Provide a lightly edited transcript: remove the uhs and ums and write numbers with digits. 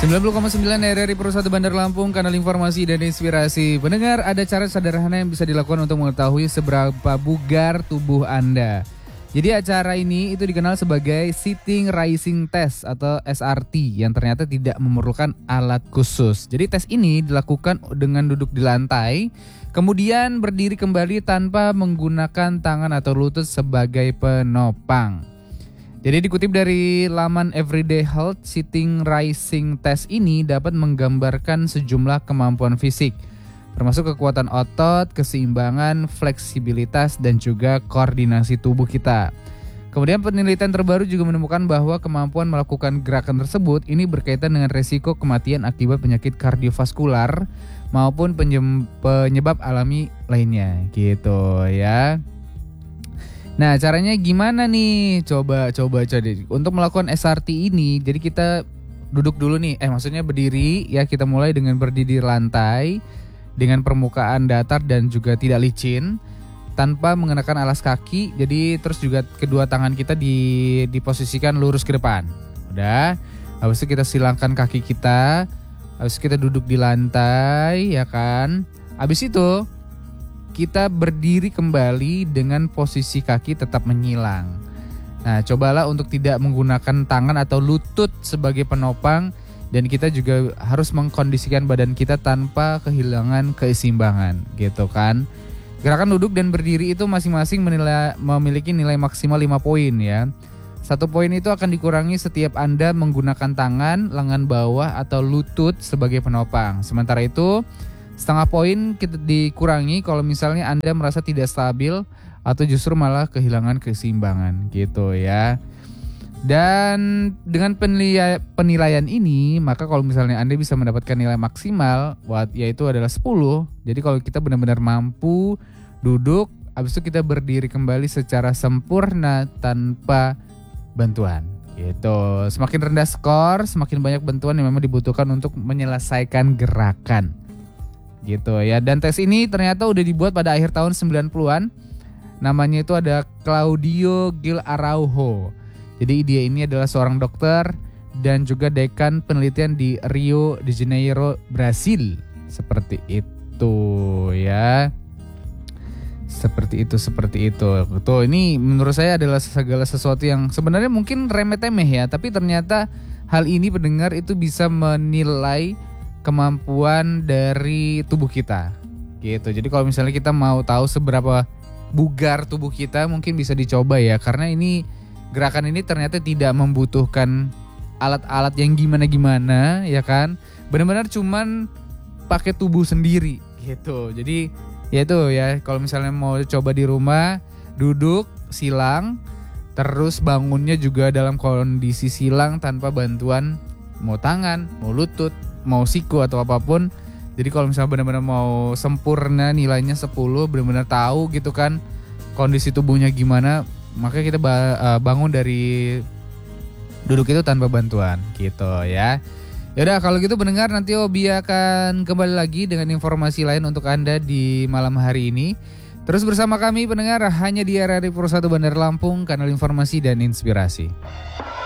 90,9 RRI Pro 1 Bandar Lampung, kanal informasi dan inspirasi. Pendengar, ada cara sederhana yang bisa dilakukan untuk mengetahui seberapa bugar tubuh Anda. Jadi acara ini itu dikenal sebagai Sitting Rising Test atau SRT yang ternyata tidak memerlukan alat khusus. Jadi tes ini dilakukan dengan duduk di lantai, kemudian berdiri kembali tanpa menggunakan tangan atau lutut sebagai penopang. Jadi dikutip dari laman Everyday Health, Sitting Rising Test ini dapat menggambarkan sejumlah kemampuan fisik, termasuk kekuatan otot, keseimbangan, fleksibilitas, dan juga koordinasi tubuh kita. Kemudian penelitian terbaru juga menemukan bahwa kemampuan melakukan gerakan tersebut ini berkaitan dengan resiko kematian akibat penyakit kardiovaskular maupun penyebab alami lainnya, gitu ya. Nah, caranya gimana nih? Coba deh. Untuk melakukan SRT ini, jadi kita duduk dulu nih. Maksudnya berdiri ya, kita mulai dengan berdiri di lantai dengan permukaan datar dan juga tidak licin tanpa mengenakan alas kaki. Jadi terus juga kedua tangan kita diposisikan lurus ke depan. Udah. Habis itu kita silangkan kaki kita. Habis itu kita duduk di lantai, ya kan? Habis itu kita berdiri kembali dengan posisi kaki tetap menyilang. Nah, cobalah untuk tidak menggunakan tangan atau lutut sebagai penopang, dan kita juga harus mengkondisikan badan kita tanpa kehilangan keseimbangan, gitu kan. Gerakan duduk dan berdiri itu masing-masing memiliki nilai maksimal 5 poin ya. 1 poin itu akan dikurangi setiap Anda menggunakan tangan, lengan bawah atau lutut sebagai penopang. Sementara itu, setengah poin kita dikurangi kalau misalnya Anda merasa tidak stabil atau justru malah kehilangan keseimbangan, gitu ya. Dan dengan penilaian ini, maka kalau misalnya Anda bisa mendapatkan nilai maksimal, yaitu adalah 10. Jadi kalau kita benar-benar mampu duduk, habis itu kita berdiri kembali secara sempurna tanpa bantuan, gitu. Semakin rendah skor, semakin banyak bantuan yang memang dibutuhkan untuk menyelesaikan gerakan, gitu ya. Dan tes ini ternyata udah dibuat pada akhir tahun 90-an. Namanya itu ada Claudio Gil Araujo. Jadi dia ini adalah seorang dokter dan juga dekan penelitian di Rio de Janeiro, Brasil. Seperti itu ya. Seperti itu. Betul, ini menurut saya adalah segala sesuatu yang sebenarnya mungkin remeh-temeh ya, tapi ternyata hal ini pendengar itu bisa menilai kemampuan dari tubuh kita, gitu. Jadi kalau misalnya kita mau tahu seberapa bugar tubuh kita, mungkin bisa dicoba ya, karena ini gerakan ini ternyata tidak membutuhkan alat-alat yang gimana-gimana, ya kan? Benar-benar cuman pakai tubuh sendiri, gitu. Jadi ya itu ya, kalau misalnya mau coba di rumah, duduk, silang, terus bangunnya juga dalam kondisi silang tanpa bantuan mau tangan, mau lutut, mau siku atau apapun. Jadi kalau misalnya benar-benar mau sempurna nilainya 10, benar-benar tahu gitu kan kondisi tubuhnya gimana, maka kita bangun dari duduk itu tanpa bantuan, gitu ya. Yaudah, kalau gitu pendengar, nanti Obi akan kembali lagi dengan informasi lain untuk Anda di malam hari ini. Terus bersama kami pendengar hanya di RRI Pro 1 Bandar Lampung, kanal informasi dan inspirasi.